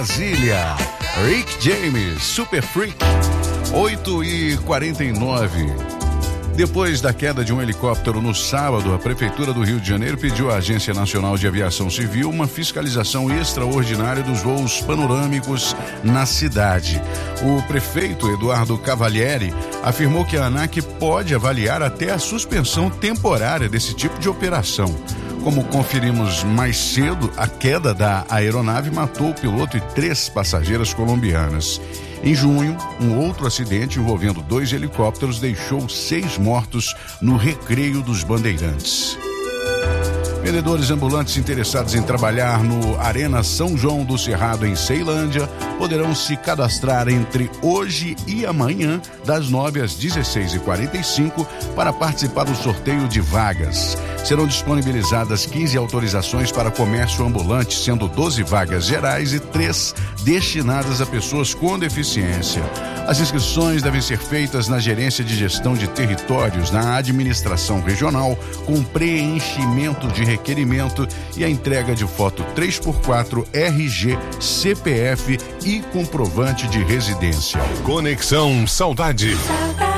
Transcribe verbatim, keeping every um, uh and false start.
Brasília, Rick James, Super Freak, oito e quarenta e nove. Depois da queda de um helicóptero no sábado, a Prefeitura do Rio de Janeiro pediu à Agência Nacional de Aviação Civil uma fiscalização extraordinária dos voos panorâmicos na cidade. O prefeito Eduardo Cavalieri afirmou que a ANAC pode avaliar até a suspensão temporária desse tipo de operação. Como conferimos mais cedo, a queda da aeronave matou o piloto e três passageiras colombianas. Em junho, um outro acidente envolvendo dois helicópteros deixou seis mortos no Recreio dos Bandeirantes. Vendedores ambulantes interessados em trabalhar no Arena São João do Cerrado, em Ceilândia, poderão se cadastrar entre hoje e amanhã, das nove às dezesseis e quarenta e cinco, para participar do sorteio de vagas. Serão disponibilizadas quinze autorizações para comércio ambulante, sendo doze vagas gerais e três destinadas a pessoas com deficiência. As inscrições devem ser feitas na Gerência de Gestão de Territórios, na Administração Regional, com preenchimento de requerimento e a entrega de foto três por quatro, R G, C P F e comprovante de residência. Conexão Saudade. Saudade.